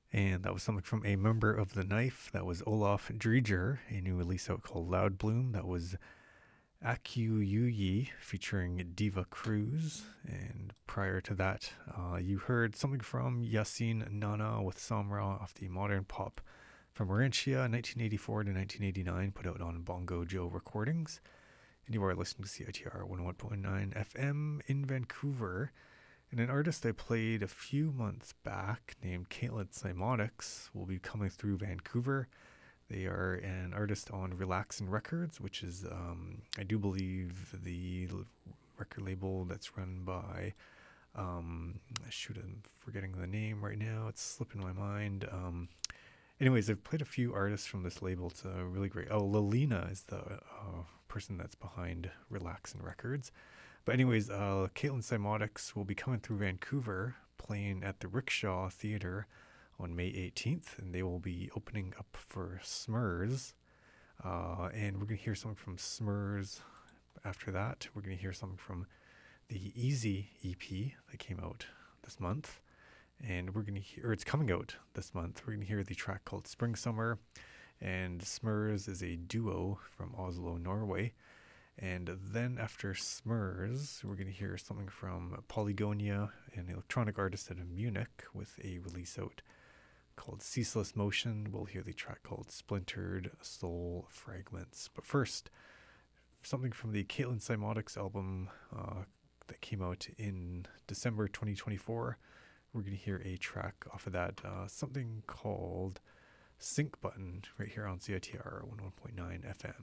And that was something from a member of The Knife. That was Olaf Dreger, a new release out called Loud Bloom. That was Aku Yuyi featuring Diva Cruz. And prior to that, you heard something from Yasin Nana with Samra off the modern pop from Marantia, 1984 to 1989, put out on Bongo Joe Recordings. And you are listening to CITR 101.9 FM in Vancouver. And an artist I played a few months back named Caitlin Cymotics will be coming through Vancouver. They are an artist on Relaxin' Records, which is, I do believe, the record label that's run by, shoot, I'm forgetting the name right now. It's slipping my mind. Anyways, I've played a few artists from this label. It's really great. Oh, Lalina is the person that's behind Relaxin' Records. But anyways, Caitlin Cymotics will be coming through Vancouver, playing at the Rickshaw Theatre on May 18th, and they will be opening up for Smurs. And we're going to hear something from Smurs. After that, we're going to hear something from the Easy EP that came out this month. And we're going to hear, or it's coming out this month. We're going to hear the track called Spring Summer. And Smurs is a duo from Oslo, Norway. And then after Smurs, we're going to hear something from Polygonia, an electronic artist out of Munich, with a release out called Ceaseless Motion. We'll hear the track called Splintered Soul Fragments. But first, something from the Caitlin Cymotics album that came out in December 2024. We're going to hear a track off of that, something called Sync Button, right here on CITR 101.9 FM.